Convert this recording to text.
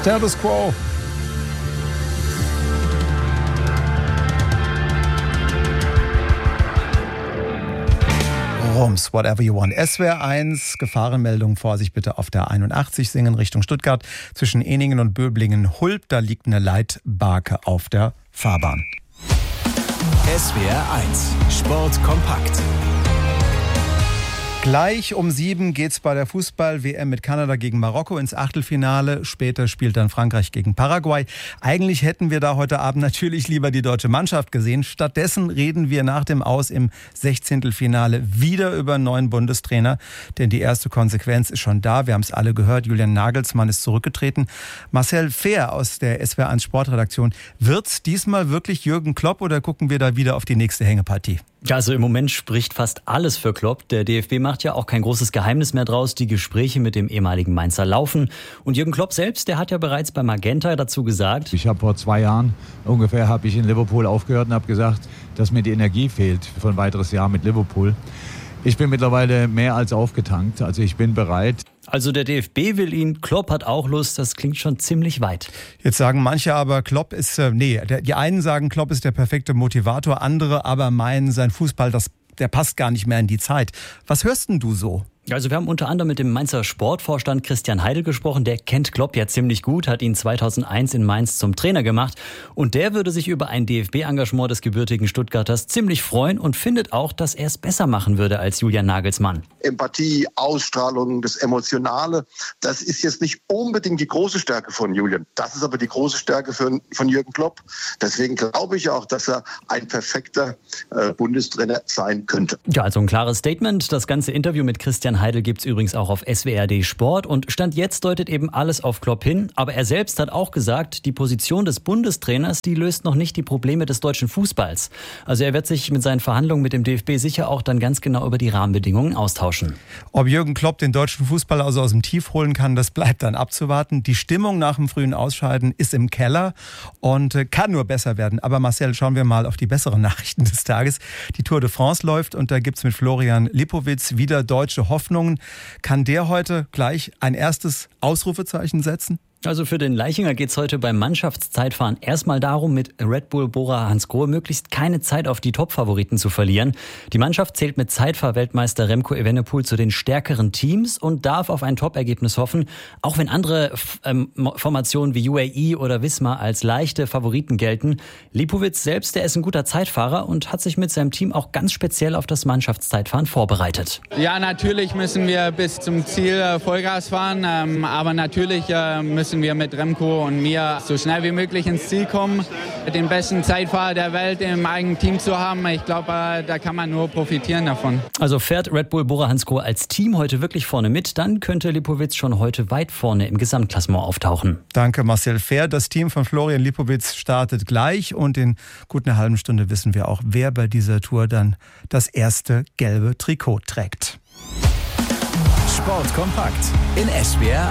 Status Quo. Rums, whatever you want. SWR 1, Gefahrenmeldung, Vorsicht bitte auf der 81 Singen Richtung Stuttgart. Zwischen Eningen und Böblingen-Hulb, da liegt eine Leitbarke auf der Fahrbahn. SWR 1, Sport kompakt. Gleich um 7 geht's bei der Fußball-WM mit Kanada gegen Marokko ins Achtelfinale. Später spielt dann Frankreich gegen Paraguay. Eigentlich hätten wir da heute Abend natürlich lieber die deutsche Mannschaft gesehen. Stattdessen reden wir nach dem Aus im 16. wieder über einen neuen Bundestrainer. Denn die erste Konsequenz ist schon da. Wir haben es alle gehört. Julian Nagelsmann ist zurückgetreten. Marcel Fehr aus der SWR 1 Sportredaktion. Wird's diesmal wirklich Jürgen Klopp oder gucken wir da wieder auf die nächste Hängepartie? Ja, also im Moment spricht fast alles für Klopp. Der DFB macht ja auch kein großes Geheimnis mehr draus. Die Gespräche mit dem ehemaligen Mainzer laufen. Und Jürgen Klopp selbst, der hat ja bereits bei Magenta dazu gesagt: Ich habe vor 2 Jahren ungefähr in Liverpool aufgehört und habe gesagt, dass mir die Energie fehlt für ein weiteres Jahr mit Liverpool. Ich bin mittlerweile mehr als aufgetankt. Also ich bin bereit. Also der DFB will ihn, Klopp hat auch Lust, das klingt schon ziemlich weit. Jetzt sagen manche aber, Klopp ist, die einen sagen, Klopp ist der perfekte Motivator, andere aber meinen, sein Fußball, der passt gar nicht mehr in die Zeit. Was hörst denn du so? Also wir haben unter anderem mit dem Mainzer Sportvorstand Christian Heidel gesprochen. Der kennt Klopp ja ziemlich gut, hat ihn 2001 in Mainz zum Trainer gemacht. Und der würde sich über ein DFB-Engagement des gebürtigen Stuttgarters ziemlich freuen und findet auch, dass er es besser machen würde als Julian Nagelsmann. Empathie, Ausstrahlung, das Emotionale, das ist jetzt nicht unbedingt die große Stärke von Julian. Das ist aber die große Stärke von Jürgen Klopp. Deswegen glaube ich auch, dass er ein perfekter Bundestrainer sein könnte. Ja, also ein klares Statement. Das ganze Interview mit Christian Heidel gibt's übrigens auch auf SWR Sport und Stand jetzt deutet eben alles auf Klopp hin. Aber er selbst hat auch gesagt, die Position des Bundestrainers, die löst noch nicht die Probleme des deutschen Fußballs. Also er wird sich mit seinen Verhandlungen mit dem DFB sicher auch dann ganz genau über die Rahmenbedingungen austauschen. Ob Jürgen Klopp den deutschen Fußball also aus dem Tief holen kann, das bleibt dann abzuwarten. Die Stimmung nach dem frühen Ausscheiden ist im Keller und kann nur besser werden. Aber Marcel, schauen wir mal auf die besseren Nachrichten des Tages. Die Tour de France läuft und da gibt's mit Florian Lipowitz wieder deutsche Hoffnungen. Kann der heute gleich ein erstes Ausrufezeichen setzen? Also für den Leichinger geht's heute beim Mannschaftszeitfahren erstmal darum, mit Red Bull Bora Hansgrohe möglichst keine Zeit auf die Top-Favoriten zu verlieren. Die Mannschaft zählt mit Zeitfahrweltmeister Remco Evenepoel zu den stärkeren Teams und darf auf ein Top-Ergebnis hoffen, auch wenn andere Formationen wie UAE oder Wismar als leichte Favoriten gelten. Lipowitz selbst, der ist ein guter Zeitfahrer und hat sich mit seinem Team auch ganz speziell auf das Mannschaftszeitfahren vorbereitet. Ja, natürlich müssen wir bis zum Ziel Vollgas fahren, aber natürlich müssen wir mit Remco und mir so schnell wie möglich ins Ziel kommen. Den besten Zeitfahrer der Welt im eigenen Team zu haben, ich glaube, da kann man nur profitieren davon. Also fährt Red Bull Bora Hansgrohe als Team heute wirklich vorne mit, dann könnte Lipowitz schon heute weit vorne im Gesamtklassement auftauchen. Danke Marcel Fehr. Das Team von Florian Lipowitz startet gleich und in gut einer halben Stunde wissen wir auch, wer bei dieser Tour dann das erste gelbe Trikot trägt. Sport kompakt in SWR